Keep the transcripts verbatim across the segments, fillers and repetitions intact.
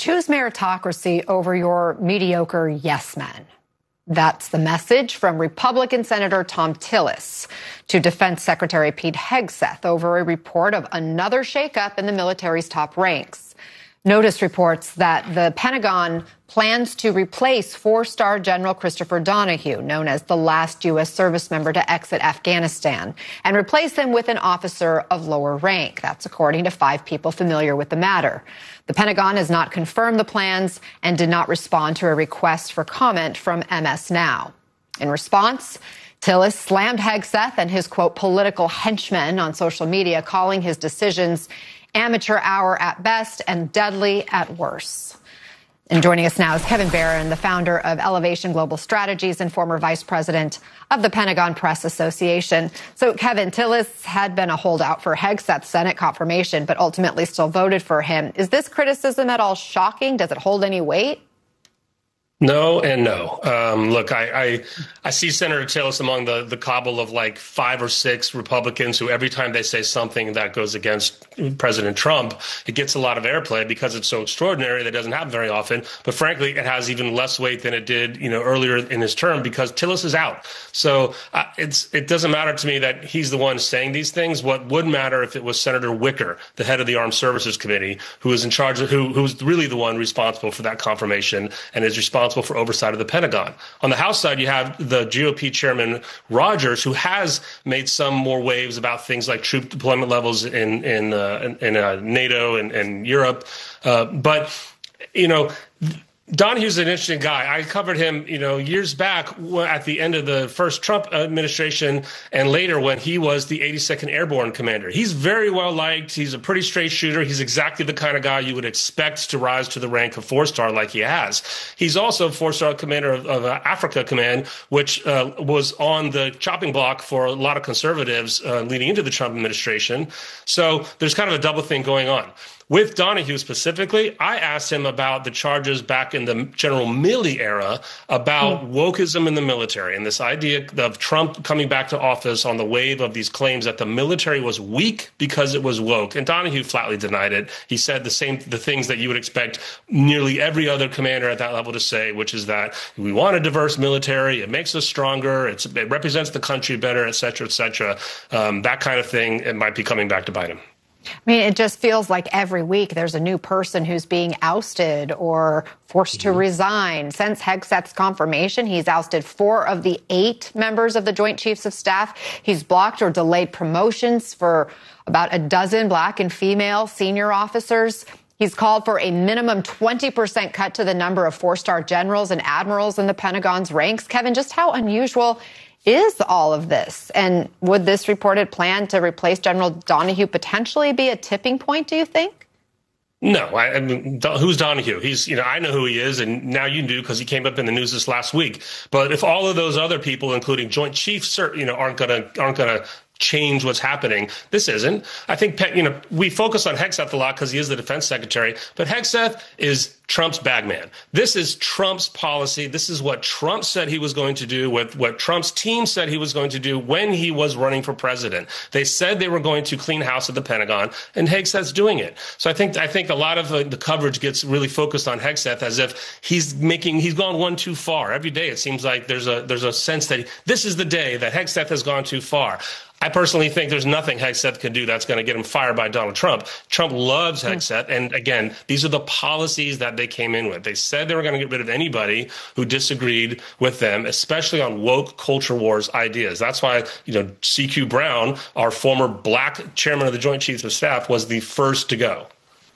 Choose meritocracy over your mediocre yes men. That's the message from Republican Senator Thom Tillis to Defense Secretary Pete Hegseth over a report of another shakeup in the military's top ranks. Notice reports that the Pentagon plans to replace four-star General Christopher Donahue, known as the last U S service member to exit Afghanistan, and replace him with an officer of lower rank. That's according to five people familiar with the matter. The Pentagon has not confirmed the plans and did not respond to a request for comment from M S Now. In response, Tillis slammed Hegseth and his, quote, political henchmen on social media, calling his decisions amateur hour at best and deadly at worst. And joining us now is Kevin Barron, the founder of Elevation Global Strategies and former vice president of the Pentagon Press Association. So, Kevin, Tillis had been a holdout for Hegseth's Senate confirmation, but ultimately still voted for him. Is this criticism at all shocking? Does it hold any weight? No and no. Um, look, I, I I see Senator Tillis among the, the cabal of like five or six Republicans who every time they say something that goes against President Trump, it gets a lot of airplay because it's so extraordinary that doesn't happen very often. But frankly, it has even less weight than it did, you know, earlier in his term because Tillis is out. So uh, it's it doesn't matter to me that he's the one saying these things. What would matter if it was Senator Wicker, the head of the Armed Services Committee, who is in charge of who who's really the one responsible for that confirmation and is responsible for oversight of the Pentagon. On the House side, you have the G O P chairman, Rogers, who has made some more waves about things like troop deployment levels in in, uh, in, in uh, NATO and, and Europe. Uh, but, you know, Donahue's an interesting guy. I covered him, you know, years back at the end of the first Trump administration and later when he was the eighty-second Airborne commander. He's very well liked. He's a pretty straight shooter. He's exactly the kind of guy you would expect to rise to the rank of four-star like he has. He's also four-star commander of, of Africa Command, which uh, was on the chopping block for a lot of conservatives uh, leading into the Trump administration. So there's kind of a double thing going on. With Donahue specifically, I asked him about the charges back in the General Milley era about mm. wokeism in the military and this idea of Trump coming back to office on the wave of these claims that the military was weak because it was woke. And Donahue flatly denied it. He said the same the things that you would expect nearly every other commander at that level to say, which is that we want a diverse military. It makes us stronger. It's, it represents the country better, et cetera, et cetera. Um, that kind of thing, it might be coming back to bite him. I mean, it just feels like every week there's a new person who's being ousted or forced mm-hmm. to resign. Since Hegseth's confirmation, he's ousted four of the eight members of the Joint Chiefs of Staff. He's blocked or delayed promotions for about a dozen black and female senior officers. He's called for a minimum twenty percent cut to the number of four-star generals and admirals in the Pentagon's ranks. Kevin, just how unusual is all of this? And would this reported plan to replace General Donahue potentially be a tipping point, do you think? No, I, I mean, who's Donahue? He's, you know, I know who he is, and now you do because he came up in the news this last week. But if all of those other people, including Joint Chiefs, you know, aren't gonna aren't gonna change what's happening, this isn't. I think, you know, we focus on Hegseth a lot because he is the defense secretary, but Hegseth is Trump's bagman. This is Trump's policy. This is what Trump said he was going to do, with what Trump's team said he was going to do when he was running for president. They said they were going to clean house at the Pentagon, and Hegseth's doing it. So I think I think a lot of uh, the coverage gets really focused on Hegseth as if he's making he's gone one too far. Every day it seems like there's a there's a sense that this is the day that Hegseth has gone too far. I personally think there's nothing Hegseth can do that's going to get him fired by Donald Trump. Trump loves Hegseth. And again, these are the policies that they came in with. They said they were going to get rid of anybody who disagreed with them, especially on woke culture wars ideas. That's why, you know, C Q Brown, our former black chairman of the Joint Chiefs of Staff, was the first to go.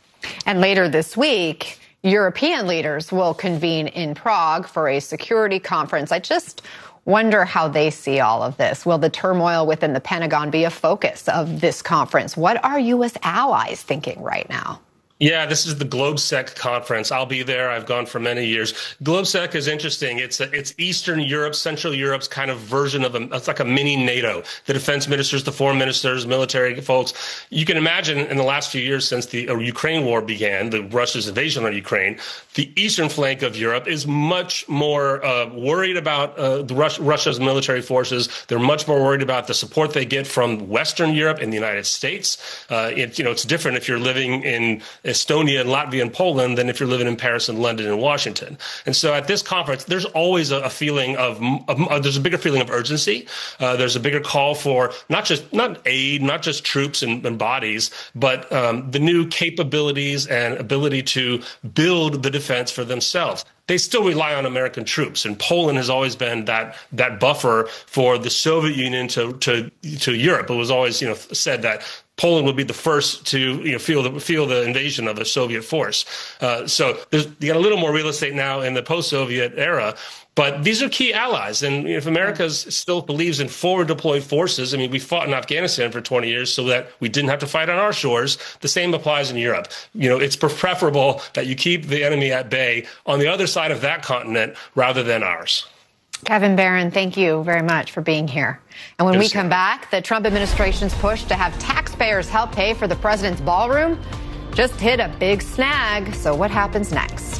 And later this week, European leaders will convene in Prague for a security conference. I just wonder how they see all of this. Will the turmoil within the Pentagon be a focus of this conference? What are U S allies thinking right now? Yeah, this is the GlobeSec conference. I'll be there. I've gone for many years. GlobeSec is interesting. It's a, it's Eastern Europe, Central Europe's kind of version of a, it's like a mini NATO. The defense ministers, the foreign ministers, military folks. You can imagine in the last few years since the uh, Ukraine war began, the Russia's invasion on Ukraine, the eastern flank of Europe is much more uh, worried about uh, the Rus- Russia's military forces. They're much more worried about the support they get from Western Europe and the United States. Uh, it, you know, it's different if you're living in Estonia and Latvia and Poland than if you're living in Paris and London and Washington. And so at this conference, there's always a, a feeling of, of, there's a bigger feeling of urgency. Uh, there's a bigger call for not just, not aid, not just troops and, and bodies, but um, the new capabilities and ability to build the defense for themselves. They still rely on American troops, and Poland has always been that that buffer for the Soviet Union to to to Europe. It was always, you know, said that Poland would be the first to, you know, feel the feel the invasion of the Soviet force. Uh, so there's, you got a little more real estate now in the post-Soviet era. But these are key allies. And if America still believes in forward deployed forces, I mean, we fought in Afghanistan for twenty years so that we didn't have to fight on our shores. The same applies in Europe. You know, it's preferable that you keep the enemy at bay on the other side of that continent rather than ours. Kevin Barron, thank you very much for being here. And when we come back, the Trump administration's push to have taxpayers help pay for the president's ballroom just hit a big snag. So what happens next?